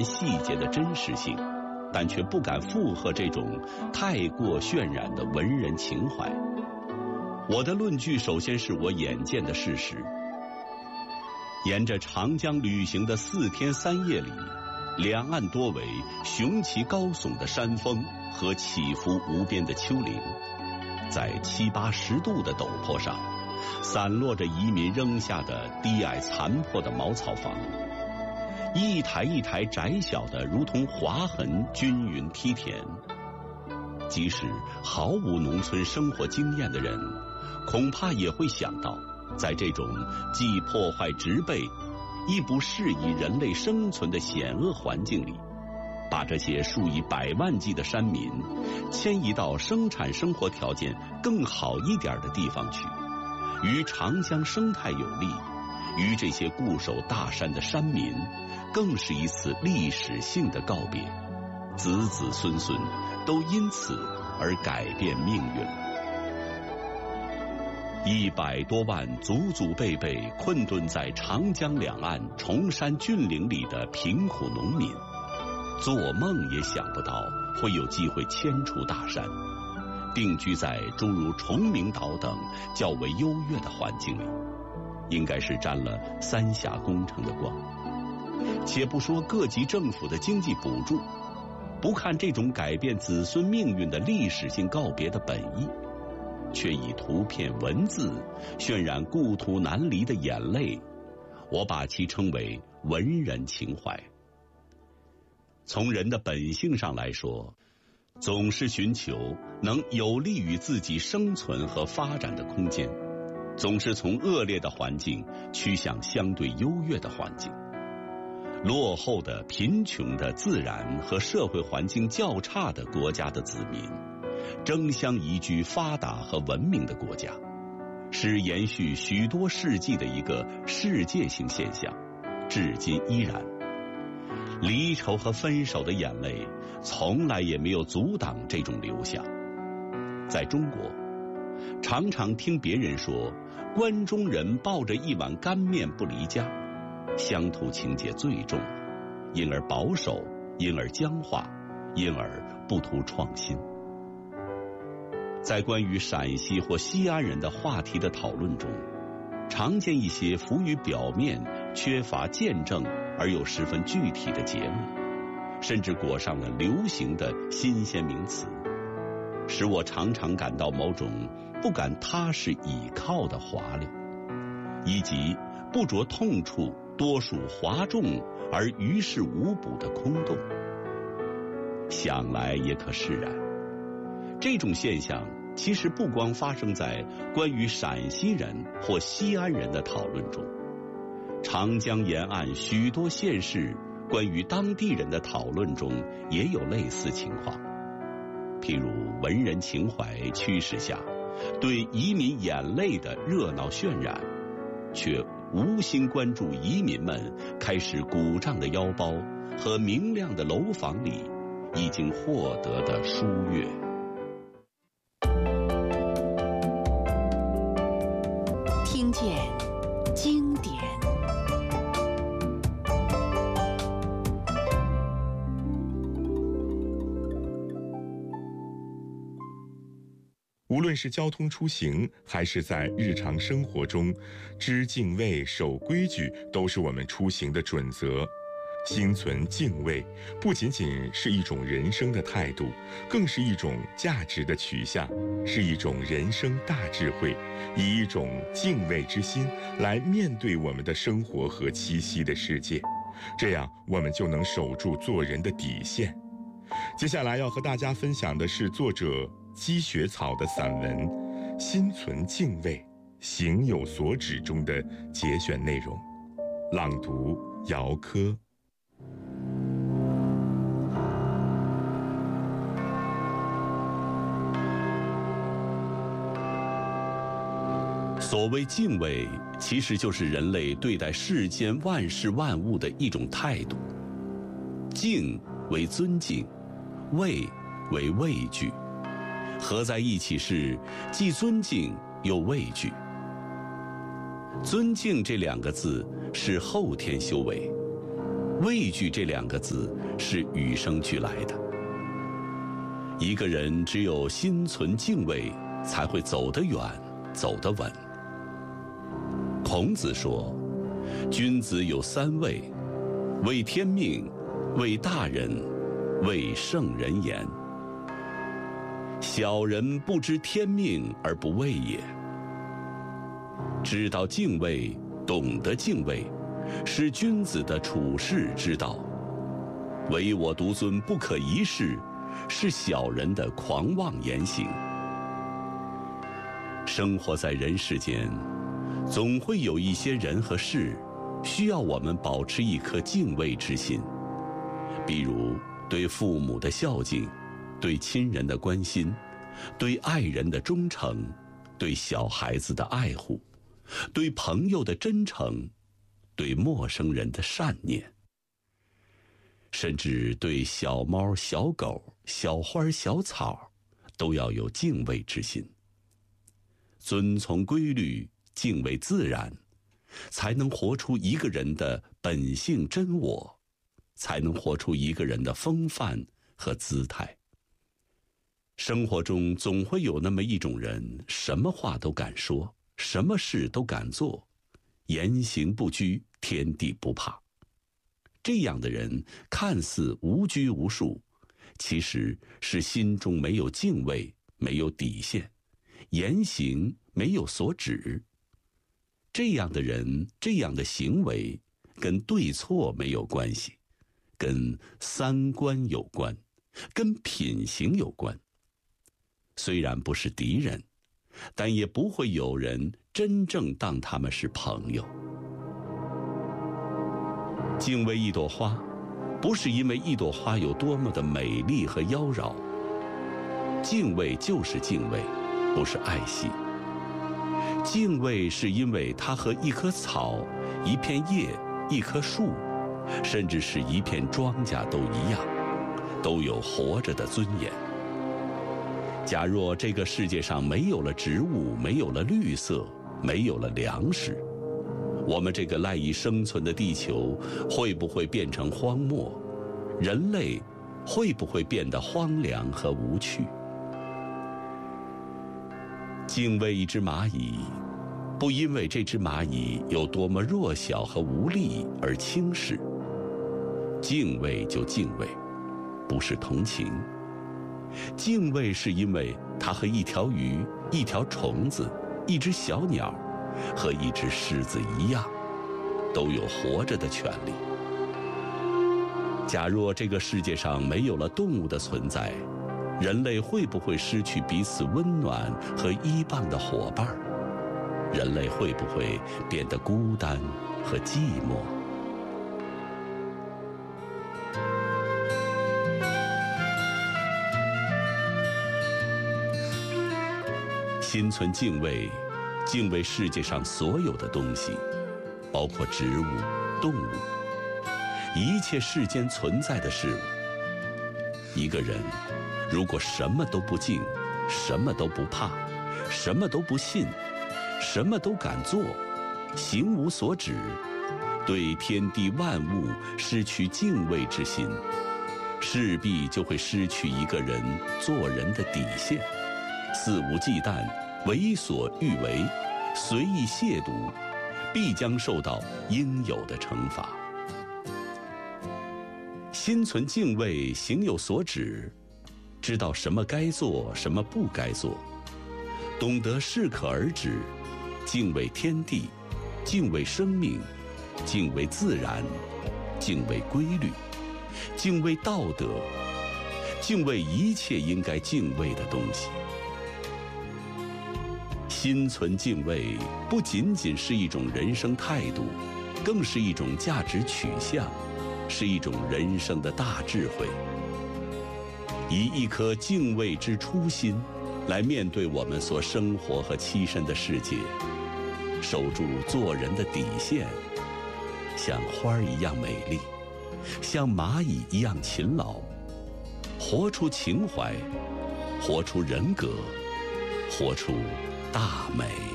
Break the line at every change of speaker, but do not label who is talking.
含细节的真实性，但却不敢附和这种太过渲染的文人情怀。我的论据首先是我眼见的事实。沿着长江旅行的4天3夜里，两岸多为雄奇高耸的山峰和起伏无边的丘陵，在70、80度的陡坡上，散落着移民扔下的低矮残破的茅草房，一台一台窄小的如同划痕均匀梯田。即使毫无农村生活经验的人，恐怕也会想到，在这种既破坏植被亦不适宜人类生存的险恶环境里，把这些数以百万计的山民迁移到生产生活条件更好一点的地方去，与长江生态有利，与这些固守大山的山民更是一次历史性的告别，子子孙孙都因此而改变命运了。100多万祖祖辈辈困顿在长江两岸崇山峻岭里的贫苦农民，做梦也想不到会有机会迁出大山，定居在诸如崇明岛等较为优越的环境里，应该是沾了三峡工程的光。且不说各级政府的经济补助，不看这种改变子孙命运的历史性告别的本意，却以图片文字渲染故土难离的眼泪，我把其称为文人情怀。从人的本性上来说，总是寻求能有利于自己生存和发展的空间，总是从恶劣的环境趋向相对优越的环境。落后的、贫穷的、自然和社会环境较差的国家的子民，争相移居发达和文明的国家，是延续许多世纪的一个世界性现象，至今依然。离愁和分手的眼泪从来也没有阻挡这种流向。在中国，常常听别人说关中人抱着一碗干面不离家，乡土情节最重，因而保守，因而僵化，因而不图创新。在关于陕西或西安人的话题的讨论中，常见一些浮于表面、缺乏见证而又十分具体的结论，甚至裹上了流行的新鲜名词，使我常常感到某种不敢踏实倚靠的滑溜，以及不着痛处多属哗众而于事无补的空洞。想来也可释然，这种现象其实不光发生在关于陕西人或西安人的讨论中，长江沿岸许多县市关于当地人的讨论中也有类似情况。譬如文人情怀驱使下对移民眼泪的热闹渲染，却无心关注移民们开始鼓胀的腰包和明亮的楼房里已经获得的疏悦。
听见经典。
无论是交通出行，还是在日常生活中，知敬畏、守规矩都是我们出行的准则。心存敬畏，不仅仅是一种人生的态度，更是一种价值的取向，是一种人生大智慧，以一种敬畏之心来面对我们的生活和栖息的世界，这样我们就能守住做人的底线。接下来要和大家分享的是作者积雪草的散文《心存敬畏，行有所指》中的节选内容。朗读姚科。
所谓敬畏，其实就是人类对待世间万事万物的一种态度。敬为尊敬，畏为畏惧，合在一起是既尊敬又畏惧。尊敬这两个字是后天修为， 畏惧这2个字是与生俱来的。一个人只有心存敬畏，才会走得远，走得稳。孔子说，君子有3畏：畏天命，畏大人，畏圣人言。小人不知天命而不畏也。知道敬畏，懂得敬畏，是君子的处世之道。唯我独尊不可一世，是小人的狂妄言行。生活在人世间，总会有一些人和事，需要我们保持一颗敬畏之心。比如对父母的孝敬，对亲人的关心，对爱人的忠诚，对小孩子的爱护，对朋友的真诚，对陌生人的善念，甚至对小猫、小狗、小花、小草，都要有敬畏之心。遵从规律，敬畏自然，才能活出一个人的本性真我，才能活出一个人的风范和姿态。生活中总会有那么一种人，什么话都敢说，什么事都敢做，言行不拘，天地不怕。这样的人看似无拘无束，其实是心中没有敬畏，没有底线，言行没有所指。这样的人，这样的行为，跟对错没有关系，跟三观有关，跟品行有关。虽然不是敌人，但也不会有人真正当他们是朋友。敬畏一朵花，不是因为一朵花有多么的美丽和妖娆，敬畏就是敬畏，不是爱惜。敬畏是因为它和一棵草、一片叶、一棵树，甚至是一片庄稼都一样，都有活着的尊严。假若这个世界上没有了植物，没有了绿色，没有了粮食，我们这个赖以生存的地球会不会变成荒漠？人类会不会变得荒凉和无趣？敬畏一只蚂蚁，不因为这只蚂蚁有多么弱小和无力而轻视。敬畏就敬畏，不是同情。敬畏是因为它和一条鱼、一条虫子、一只小鸟和一只狮子一样，都有活着的权利。假若这个世界上没有了动物的存在，人类会不会失去彼此温暖和依傍的伙伴？人类会不会变得孤单和寂寞？心存敬畏，敬畏世界上所有的东西，包括植物、动物，一切世间存在的事物。一个人如果什么都不敬，什么都不怕，什么都不信，什么都敢做，行无所止，对天地万物失去敬畏之心，势必就会失去一个人做人的底线，肆无忌惮，为所欲为，随意亵渎，必将受到应有的惩罚。心存敬畏，行有所止，知道什么该做，什么不该做，懂得适可而止，敬畏天地，敬畏生命，敬畏自然，敬畏规律，敬畏道德，敬畏一切应该敬畏的东西。心存敬畏，不仅仅是一种人生态度，更是一种价值取向，是一种人生的大智慧。以一颗敬畏之初心来面对我们所生活和栖身的世界，守住做人的底线，像花一样美丽，像蚂蚁一样勤劳，活出情怀，活出人格，活出大美。